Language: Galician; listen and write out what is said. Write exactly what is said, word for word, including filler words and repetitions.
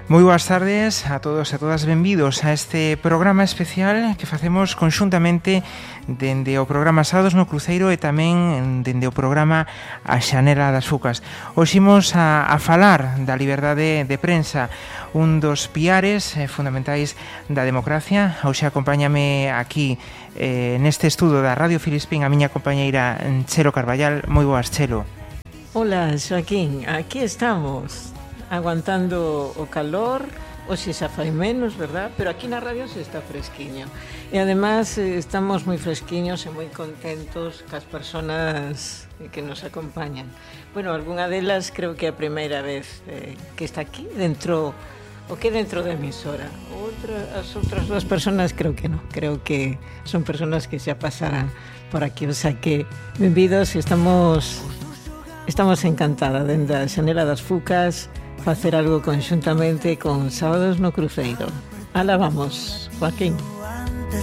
Moi boas tardes a todos e a todas, benvidos a este programa especial que facemos conxuntamente dende o programa Sábados no Cruceiro e tamén dende o programa A Xanela das Fucas. Hoxe imos a, a falar da liberdade de prensa, un dos piares eh, fundamentais da democracia. Hoxe acompáñame aquí eh, neste estudo da Radio Filispín a miña compañeira Chelo Carballal. Moi boas, Chelo. Hola, Joaquín, aquí estamos aguantando o calor, hoxe xa fai menos, verdad? Pero aquí na radio se está fresquiño. E además eh, estamos moi fresquiños e moi contentos cas persoas que nos acompañan. Bueno, algunha delas creo que é a primeira vez eh, que está aquí dentro, o que dentro da emisora. Outra, as outras dúas persoas creo que non. Creo que son persoas que xa pasarán por aquí. O sea que, benvidos, estamos estamos encantadas dende a Xanela das Fucas facer algo conxuntamente con Sábados no Cruceiro. Alá vamos, Joaquín.